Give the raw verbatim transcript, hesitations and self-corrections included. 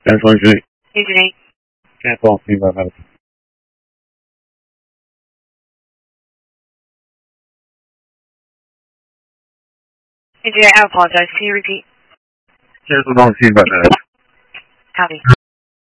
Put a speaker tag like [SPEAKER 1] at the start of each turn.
[SPEAKER 1] Cancel engine eight.
[SPEAKER 2] Engine eight.
[SPEAKER 1] Cancel on scene by medicine.
[SPEAKER 2] Engine eight, I apologize. Can you repeat?
[SPEAKER 1] Cancel on scene by medicine.
[SPEAKER 2] Copy.